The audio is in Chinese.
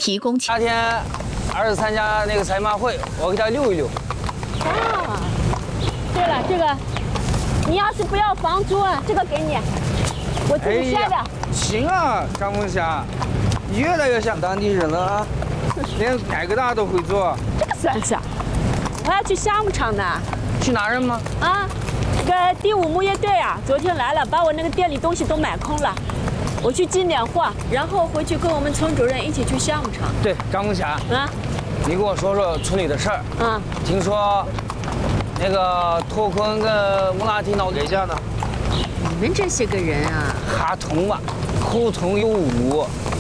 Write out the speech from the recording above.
提供夏天儿子参加那个赛马会，我给他溜一溜。 啊，对了，这个你要是不要房租啊，这个给你，我自己下的。 行啊，张凤霞，你越来越像当地人了啊，连改个大都会做。 这个算啥？我要去项目场呢。 去拿人吗？ 啊，这个第5牧业队啊，昨天来了，把我那个店里东西都买空了。我去进点货，然后回去跟我们村主任一起去项目场。 对，张凤霞。 啊。 你跟我说说村里的事儿。 啊。 听说那个拓坤跟穆拉提闹架呢。 你们这些个人啊， 哈通嘛，口通有误，